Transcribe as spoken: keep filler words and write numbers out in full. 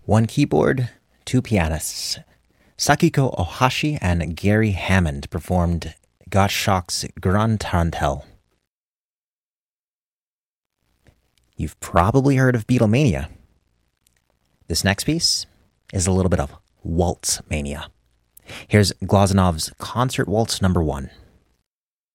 One keyboard, two pianists. Sakiko Ohashi and Gary Hammond performed Gottschalk's Grand Tarantelle. You've probably heard of Beatlemania. This next piece is a little bit of waltz mania. Here's Glazonov's Concert Waltz Number One.